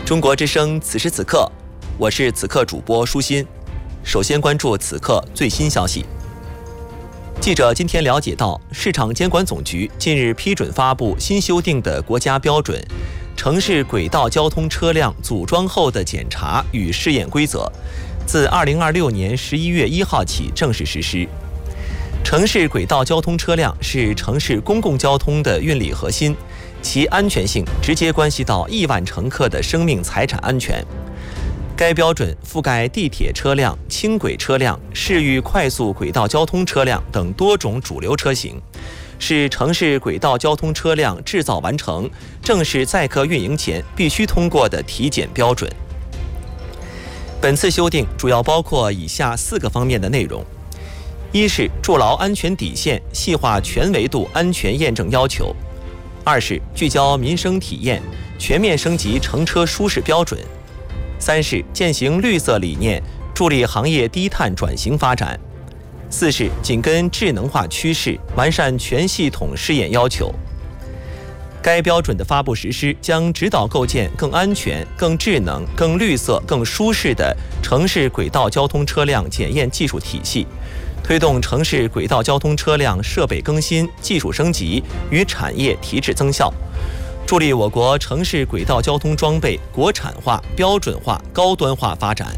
中国之声此时此刻，我是此刻主播舒心。首先关注此刻最新消息。记者今天了解到，市场监管总局近日批准发布新修订的国家标准《城市轨道交通车辆组装后的检查与试验规则》，自2026年11月1号起正式实施。城市轨道交通车辆是城市公共交通的运力核心，其安全性直接关系到亿万乘客的生命财产安全。该标准覆盖地铁车辆、轻轨车辆、市域快速轨道交通车辆等多种主流车型，是城市轨道交通车辆制造完成、正式载客运营前必须通过的体检标准。本次修订主要包括以下4个方面的内容：一是筑牢安全底线，细化全维度安全验证要求；二是聚焦民生体验，全面升级乘车舒适标准；三是践行绿色理念，助力行业低碳转型发展；四是紧跟智能化趋势，完善全系统试验要求。该标准的发布实施将指导构建更安全、更智能、更绿色、更舒适的城市轨道交通车辆检验技术体系，推动城市轨道交通车辆设备更新、技术升级与产业提质增效，助力我国城市轨道交通装备国产化、标准化、高端化发展。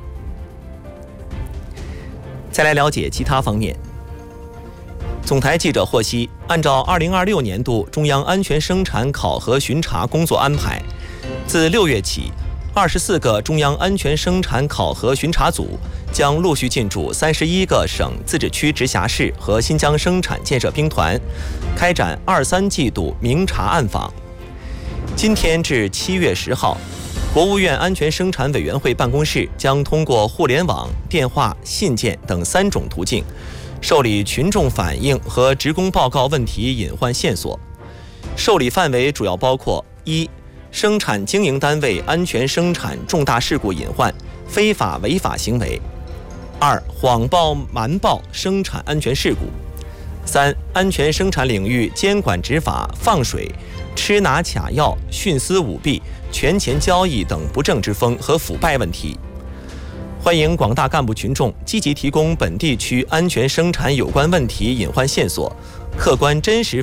再来了解其他方面。总台记者获悉，按照2026年度中央安全生产考核巡查工作安排，自6月起，24个中央安全生产考核巡查组将陆续进驻31个省、自治区、直辖市和新疆生产建设兵团，开展2-3季度明察暗访。今天至7月10号，国务院安全生产委员会办公室将通过互联网、电话、信件等3种途径，受理群众反映和职工报告问题隐患线索。受理范围主要包括：一、生产经营单位安全生产重大事故隐患、非法违法行为；二、谎报瞒报生产安全事故；三、安全生产领域监管执法放水、吃拿卡要、徇私舞弊、权钱交易等不正之风和腐败问题。欢迎广大干部群众积极提供本地区安全生产有关问题隐患线索，客观真实